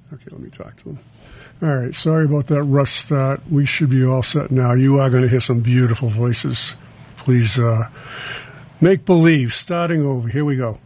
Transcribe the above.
Okay, let me talk to him. All right, sorry about that rough start. We should be all set now. You are going to hear some beautiful voices. Please make believe. Starting over. Here we go.